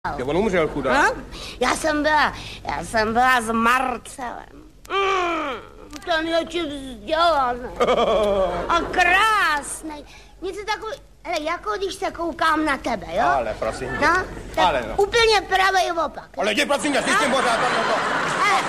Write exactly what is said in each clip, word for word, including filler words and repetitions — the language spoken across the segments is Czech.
Jo, on umřel, chudá. No? Já jsem byla, já jsem byla s Marcelem. Mm, ten je čím vzdělaný. A krásný. Něco takový, ale jako když se koukám na tebe, jo? Ale prosím tě. No, tak Ale no. úplně pravý opak. Ale jdi prosím tě, si s tím pořád. Ale.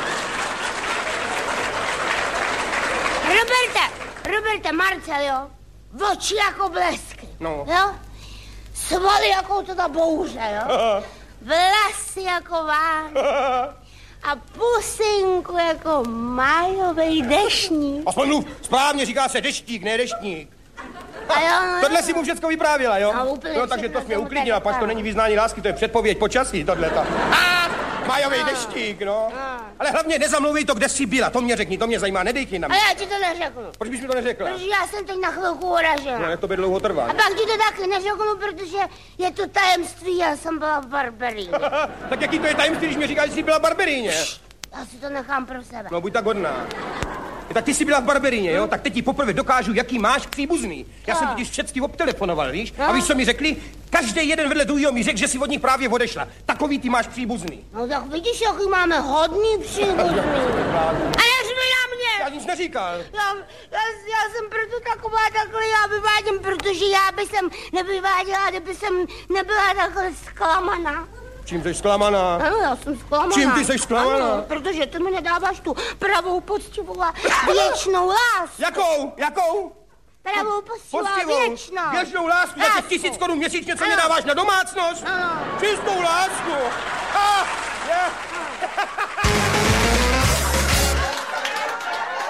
Roberte, Roberte, Marcel, jo? Oči jako blesky, No. jo? Svaly jako to ta bouře, jo? Vlasy jako váň. A pusinku jako májovej deštník. Aspoň mluv správně, říká se deštík, ne deštník. A jo, no, Tohle si mu všecko vyprávěla, jo? No, úplně No, takže všechno to jsi mě jsem mu uklidnila, tady pak to vyprávěla. není vyznání lásky, to je předpověď počasí, tohleta. A májový deštík, no. Ale hlavně nezamluvej to, kde jsi byla, to mě řekni, to mě zajímá, nedejky na A mě. já ti to neřeknu. Proč bys mi to neřekla? Protože já jsem teď na chvilku uražena. No, jak to by dlouho trvá. A pak ti to taky neřeknu, protože je to tajemství, já jsem byla v Barberíně. Tak jaký to je tajemství, když mi říkáš, že jsi byla v Barberíně? Já si to nechám pro sebe. No, buď tak hodná. Tak ty jsi byla v Barberíně, jo? Tak teď ti poprvé dokážu, jaký máš příbuzný. Já jsem totiž všecky obtelefonoval, víš? A víš, co mi řekli? Každý jeden vedle druhého mi řekl, že si od nich právě odešla. Takový ty máš příbuzný. No tak vidíš, jaký máme hodný příbuzný. A neřvi na mě! Já nic neříkal. Já, já, já jsem proto taková takhle, já vyvádím, protože já by jsem nevyváděla, kdyby jsem nebyla takhle zklamaná. Čím jsi zklamaná? Ano, já jsem zklamaná. Čím ty jsi zklamaná? Ano, protože ty mi nedáváš tu pravou, poctivou a věčnou lásku. Jakou? Jakou? Pravou, poctivou a Poctivou, věčnou. věčnou lásku za těch Lásku. tisíc korun měsíčně, co Ano. mě dáváš na domácnost? Ano. Čistou lásku. Ah!